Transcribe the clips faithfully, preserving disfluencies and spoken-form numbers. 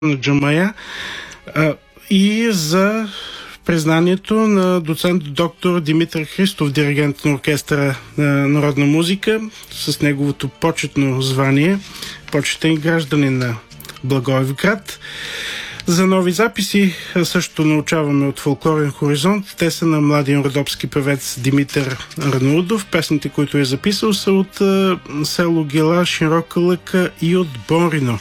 на Джамая а, и за признанието на доцент доктор Димитър Христов, диригент на оркестъра на народна музика, с неговото почетно звание, почетен гражданин на Благоевград. За нови записи също научаваме от Фолклорен хоризонт. Те са на младия родопски певец Димитър Арнаудов. Песните, които е записал, са от село Гела, Широка лъка и от Борино.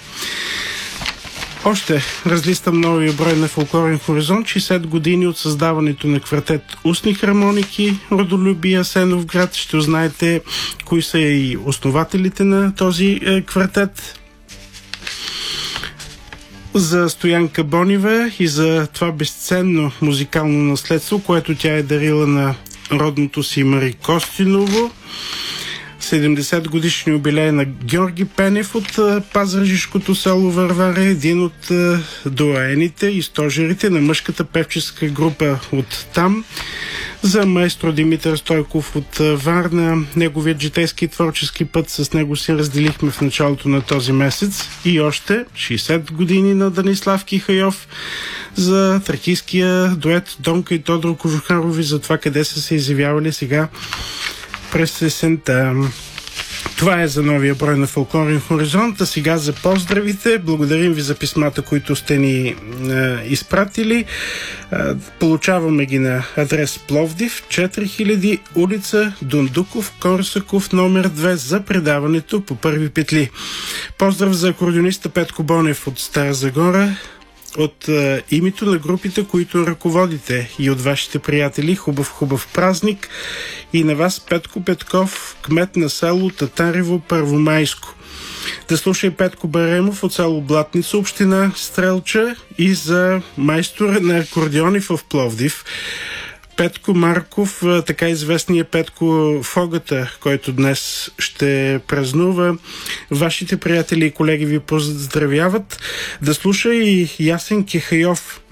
Още разлистам новия брой на Фолклорен хоризонт. шейсет години от създаването на квартет Устни хармоники Родолюбие Асеновград. Ще узнаете кои са и основателите на този е, квартет. За Стоянка Бонева и за това безценно музикално наследство, което тя е дарила на родното си Мари Костиново. седемдесет годишни юбилей на Георги Пенев от пазарджишкото село Варвара, един от доайените и стожерите на мъжката певческа група от там. За маестро Димитър Стойков от Варна, неговият житейски и творчески път с него си разделихме в началото на този месец. И още шейсет години на Данислав Кихайов, за тракийския дует Донка и Тодор Кожухарови, за това къде са се изявявали сега през есента. Това е за новия брой на Фолклорен хоризонт. А сега за поздравите. Благодарим ви за писмата, които сте ни е, изпратили. Е, получаваме ги на адрес Пловдив, четири хиляди, улица Дундуков, Корсаков, номер две, за предаването по първи петли. Поздрав за акордеониста Петко Бонев от Стара Загора. От е, името на групите, които ръководите, и от вашите приятели, хубав-хубав празник, и на вас Петко Петков, кмет на село Татарево, Първомайско. Да слуша Петко Баремов от село Блатница, община Стрелча, и за майстора на акордеони в Пловдив Петко Марков, така известният Петко Фогата, който днес ще празнува. Вашите приятели и колеги ви поздравяват. Да слуша и Ясен Кихайов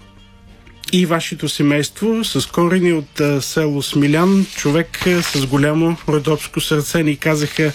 и вашето семейство с корени от а, село Смилян. Човек а, с голямо родопско сърце, ни казаха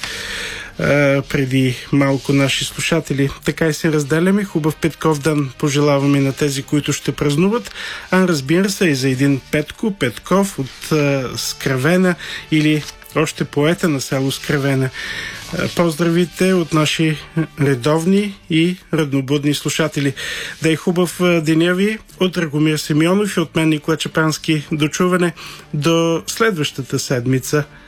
а, преди малко наши слушатели. Така и се разделяме. Хубав Петков ден пожелаваме на тези, които ще празнуват. А разбира се и за един Петко Петков от а, Скравена, или още поета на село Скравена. Поздравите от наши редовни и раднобудни слушатели. Да е хубав деня ви от Драгомир Симеонов и от мен Никола Чапански. До чуване до следващата седмица.